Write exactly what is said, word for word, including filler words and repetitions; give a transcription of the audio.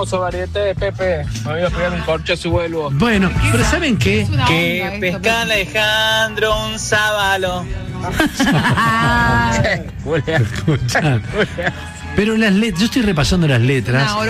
famoso variete, Pepe. Me voy a pegar un corcho si vuelvo. Bueno, pero ¿saben qué? Que pesca Alejandro un sábalo. Escuchá. Pero las letras, yo estoy repasando las letras.